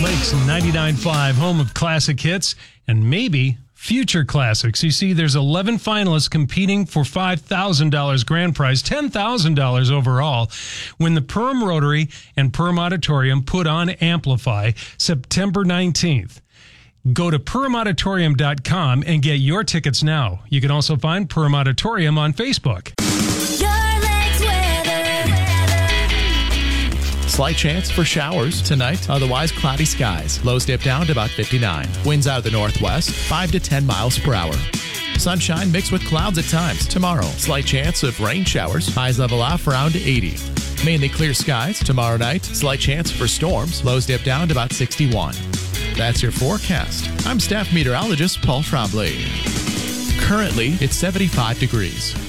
Lakes 99.5, home of classic hits and maybe future classics. You see, there's 11 finalists competing for $5,000 grand prize, $10,000 overall, when the Perm Rotary and Perm Auditorium put on Amplify September 19th. Go to permauditorium.com and get your tickets now. You can also find Perm Auditorium on Facebook. Slight chance for showers tonight, otherwise cloudy skies. Lows dip down to about 59. Winds out of the northwest, 5 to 10 miles per hour. Sunshine mixed with clouds at times. Tomorrow, slight chance of rain showers. Highs level off around 80. Mainly clear skies. Tomorrow night, slight chance for storms. Lows dip down to about 61. That's your forecast. I'm staff meteorologist Paul Trombley. Currently, it's 75 degrees.